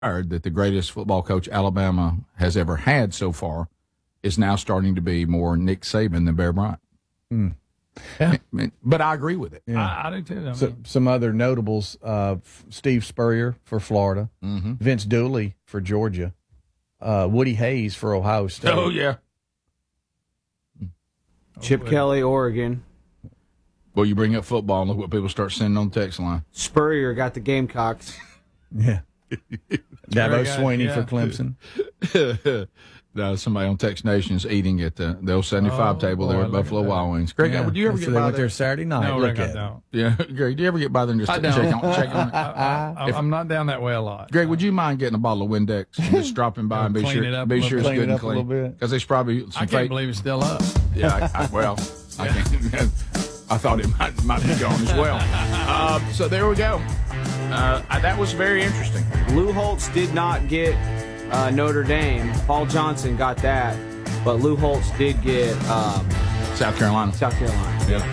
that the greatest football coach Alabama has ever had so far is now starting to be more Nick Saban than Bear Bryant. Mm. Yeah. But I agree with it. Yeah. I do too. Some other notables, Steve Spurrier for Florida, Vince Dooley for Georgia, Woody Hayes for Ohio State. Oh, yeah. Chip Kelly, Oregon. Well, you bring up football and look what people start sending on the text line. Spurrier got the Gamecocks. Yeah. Dabo Swinney for Clemson. No, somebody on Text Nation is eating at the old 75 table there at Buffalo Wild Wings. Greg, would you ever get by there Saturday night? No, look Rick, at I don't. Yeah, Greg, do you ever get by there and just check on it? I'm not down that way a lot. Greg, would you mind getting a bottle of Windex and just dropping by and be Clean sure, it up be a sure little it's bit. good and Clean it up a clean? little bit. Because there's probably some I can't believe it's still up. Yeah, I can't. I thought it might be gone as well. So there we go. That was very interesting. Lou Holtz did not get Notre Dame. Paul Johnson got that, but Lou Holtz did get South Carolina. Yep.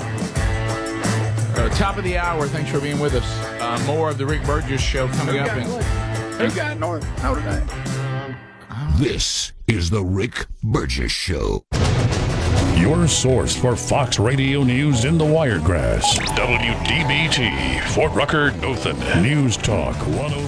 Top of the hour. Thanks for being with us. More of the Rick Burgess Show coming up. Who got Notre Dame? This is the Rick Burgess Show. Your source for Fox Radio News in the Wiregrass. WDBT, Fort Rucker, Dothan. News Talk 103.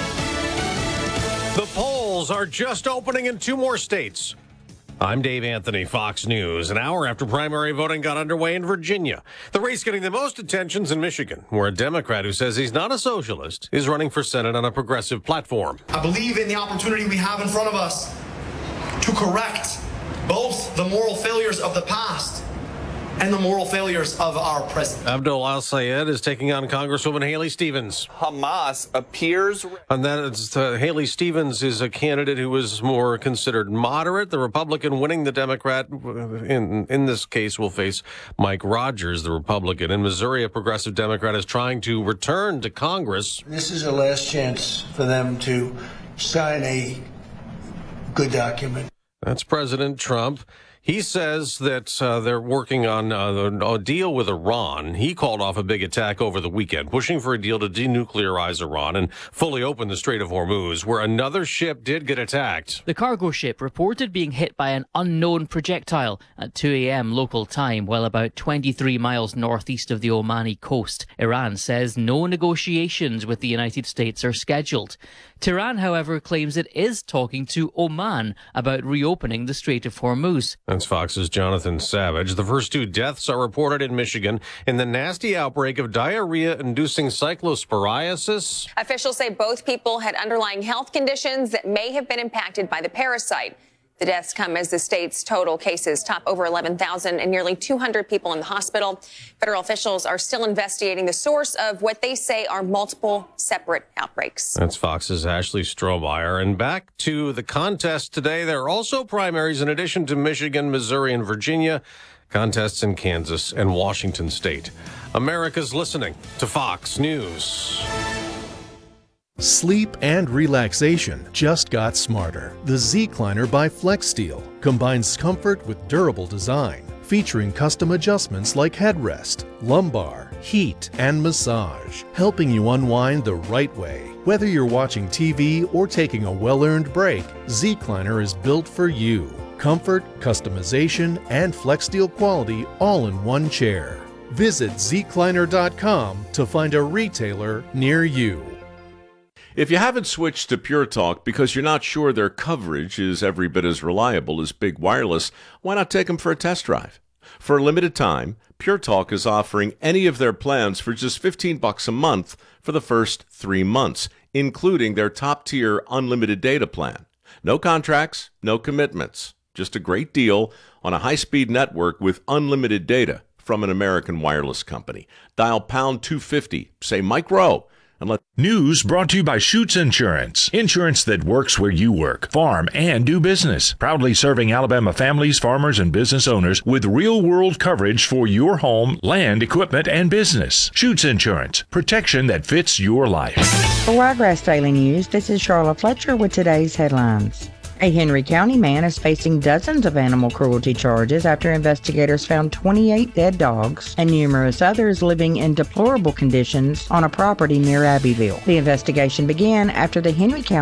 The polls are just opening in 2 more states. I'm Dave Anthony, Fox News. An hour after primary voting got underway in Virginia. The race getting the most attention's in Michigan, where a Democrat who says he's not a socialist is running for Senate on a progressive platform. I believe in the opportunity we have in front of us to correct both the moral failures of the past and the moral failures of our present. Abdul Al-Sayed is taking on Congresswoman Haley Stevens. Hamas appears... And that is, Haley Stevens is a candidate who is more considered moderate. The Republican winning the Democrat, in this case, will face Mike Rogers, the Republican. In Missouri, a progressive Democrat is trying to return to Congress. This is a last chance for them to sign a good document. That's President Trump. He says that they're working on a deal with Iran. He called off a big attack over the weekend, pushing for a deal to denuclearize Iran and fully open the Strait of Hormuz, where another ship did get attacked. The cargo ship reported being hit by an unknown projectile at 2 a.m. local time, while about 23 miles northeast of the Omani coast. Iran says no negotiations with the United States are scheduled. Tehran, however, claims it is talking to Oman about reopening the Strait of Hormuz. That's Fox's Jonathan Savage. The first 2 deaths are reported in Michigan in the nasty outbreak of diarrhea-inducing cyclosporiasis. Officials say both people had underlying health conditions that may have been impacted by the parasite. The deaths come as the state's total cases top over 11,000 and nearly 200 people in the hospital. Federal officials are still investigating the source of what they say are multiple separate outbreaks. That's Fox's Ashley Strohmeyer. And back to the contest today. There are also primaries in addition to Michigan, Missouri, and Virginia. Contests in Kansas and Washington State. America's listening to Fox News. Sleep and relaxation just got smarter. The Zecliner by FlexSteel combines comfort with durable design, featuring custom adjustments like headrest, lumbar, heat, and massage, helping you unwind the right way. Whether you're watching TV or taking a well-earned break, Zecliner is built for you. Comfort, customization, and FlexSteel quality all in one chair. Visit Zecliner.com to find a retailer near you. If you haven't switched to Pure Talk because you're not sure their coverage is every bit as reliable as Big Wireless, why not take them for a test drive? For a limited time, Pure Talk is offering any of their plans for just $15 a month for the first 3 months, including their top-tier unlimited data plan. No contracts, no commitments, just a great deal on a high-speed network with unlimited data from an American wireless company. Dial pound 250, say Mike Rowe. News brought to you by Schutz Insurance. Insurance that works where you work, farm, and do business. Proudly serving Alabama families, farmers, and business owners with real-world coverage for your home, land, equipment, and business. Schutz Insurance. Protection that fits your life. For Wiregrass Daily News, this is Charlotte Fletcher with today's headlines. A Henry County man is facing dozens of animal cruelty charges after investigators found 28 dead dogs and numerous others living in deplorable conditions on a property near Abbeville. The investigation began after the Henry County